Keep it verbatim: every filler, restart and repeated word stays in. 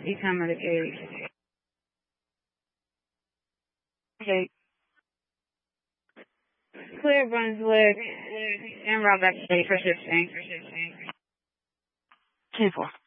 Become at the gate. Okay. Clear Brunswick and route back to state for shifting. ten four.